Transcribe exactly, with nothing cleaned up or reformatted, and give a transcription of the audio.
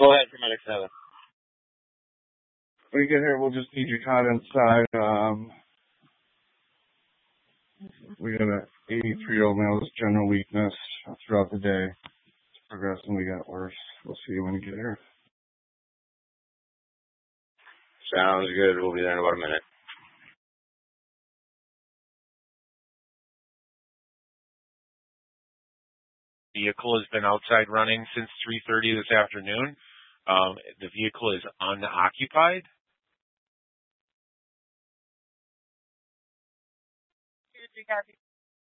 Go ahead, Medic seven. When you get here, we'll just need you caught inside. Um, we got an eighty-three-year-old male with general weakness throughout the day. It's progressively got worse. We'll see you when you get here. Sounds good. We'll be there in about a minute. Vehicle has been outside running since three thirty this afternoon. Um, the vehicle is unoccupied. Copy.